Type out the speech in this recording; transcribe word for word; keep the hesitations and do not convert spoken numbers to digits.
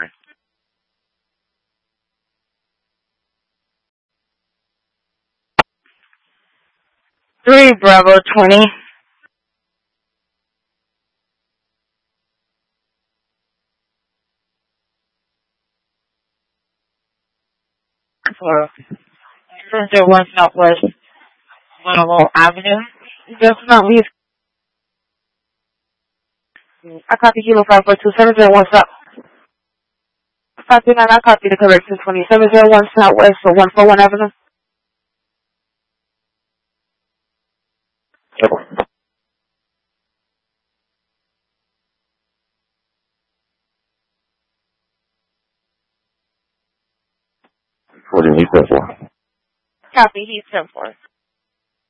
Three Bravo twenty. For seven zero one Southwest Winnable Avenue. Definitely. I copy Kilo five four two seven zero one South. Copy nine. I copy the correction twenty seven zero one Southwest for one four one Avenue. What do you need that for? Copy. He's ten four.